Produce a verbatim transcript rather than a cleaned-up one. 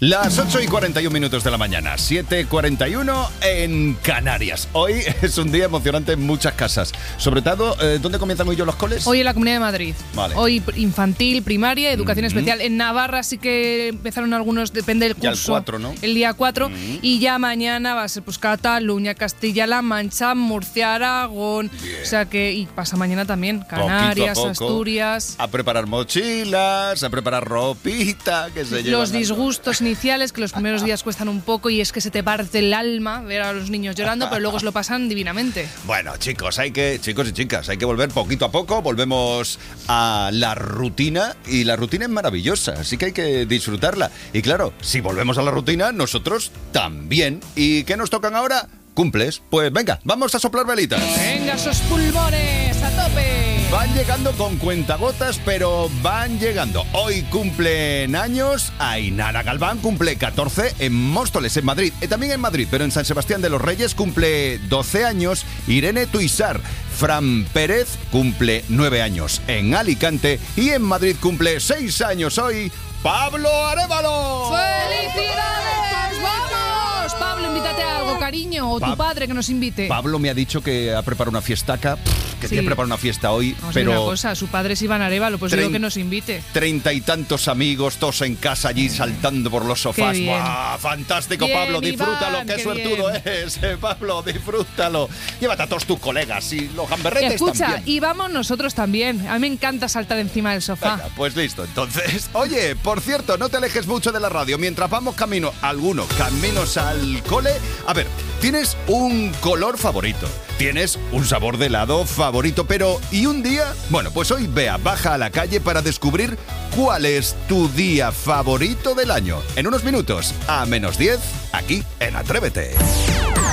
Las ocho y cuarenta y un minutos de la mañana, siete y cuarenta y uno en Canarias. Hoy es un día emocionante en muchas casas. Sobre todo, eh, ¿dónde comienzan hoy yo los coles? Hoy en la Comunidad de Madrid. Vale. Hoy infantil, primaria, educación Mm-hmm. especial. En Navarra sí que empezaron algunos, depende del Ya el curso. cuatro, ¿no? El día cuatro. Mm-hmm. Y ya mañana va a ser pues Cataluña, Castilla-La Mancha, Murcia, Aragón. Bien. O sea que, y pasa mañana también. Canarias, Poquito a poco, Asturias. A preparar mochilas, a preparar ropita, que se llevan. Los disgustos iniciales, que los primeros días cuestan un poco y es que se te parte el alma ver a los niños llorando, pero luego se lo pasan divinamente. Bueno, chicos, hay que, chicos y chicas, hay que volver poquito a poco, volvemos a la rutina y la rutina es maravillosa, así que hay que disfrutarla. Y claro, si volvemos a la rutina, nosotros también. ¿Y qué nos tocan ahora? Cumples. Pues venga, vamos a soplar velitas. Venga, esos pulmones a tope. Van llegando con cuentagotas, pero van llegando. Hoy cumplen años Ainara Galván, cumple catorce en Móstoles, en Madrid. Eh, también en Madrid, pero en San Sebastián de los Reyes cumple doce años Irene Tuisar. Fran Pérez cumple nueve años en Alicante y en Madrid cumple seis años hoy Pablo Arévalo. ¡Felicidades! ¡Vamos! Pablo, invítate a algo, cariño, o Pa- tu padre que nos invite. Pablo me ha dicho que ha preparado una fiestaca, pff, que Sí. tiene preparado una fiesta hoy, Vamos a decir pero una cosa, su padre es Iván Arévalo, pues Trein- digo que nos invite. treinta y tantos amigos, todos en casa allí saltando por los sofás. Qué bien. ¡Buah! Fantástico, Bien, Pablo, disfrútalo, Iván, qué qué suertudo bien. eres, eh, Pablo, disfrútalo. Llévate a todos tus colegas y los gamberretes Escucha, también. y vamos nosotros también. A mí me encanta saltar encima del sofá. Venga, pues listo, entonces. Oye, por cierto, no te alejes mucho de la radio. Mientras vamos camino, algunos caminos al cole. A ver, tienes un color favorito, tienes un sabor de helado favorito, pero ¿y un día? Bueno, pues hoy vea, baja a la calle para descubrir cuál es tu día favorito del año. En unos minutos, a menos diez, aquí en Atrévete.